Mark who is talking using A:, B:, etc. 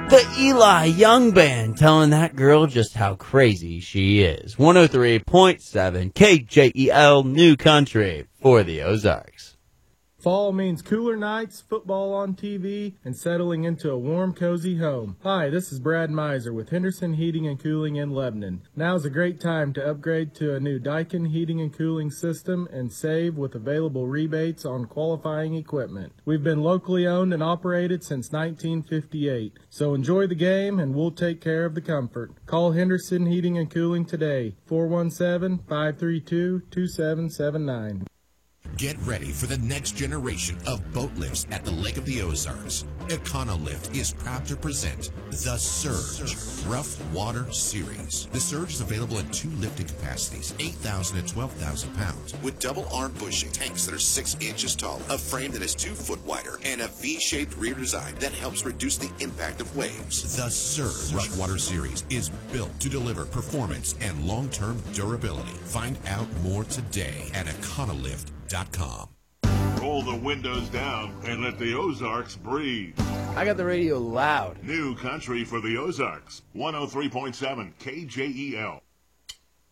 A: The Eli Young Band telling that girl just how crazy she is. 103.7 KJEL New Country for the Ozarks.
B: Fall means cooler nights, football on TV, and settling into a warm, cozy home. Hi, this is Brad Miser with Henderson Heating and Cooling in Lebanon. Now's a great time to upgrade to a new Daikin heating and cooling system and save with available rebates on qualifying equipment. We've been locally owned and operated since 1958, so enjoy the game and we'll take care of the comfort. Call Henderson Heating and Cooling today, 417-532-2779.
C: Get ready for the next generation of boat lifts at the Lake of the Ozarks. Econolift is proud to present the Surge Rough Water Series. The Surge is available in 2 lifting capacities, 8,000 and 12,000 pounds, with double arm bushing, tanks that are 6 inches tall, a frame that is 2 foot wider, and a V-shaped rear design that helps reduce the impact of waves. The Surge Rough Water Series is built to deliver performance and long-term durability. Find out more today at Econolift.com.
D: Roll the windows down and let the Ozarks breathe.
E: I got the radio loud.
D: New Country for the Ozarks. 103.7 KJEL.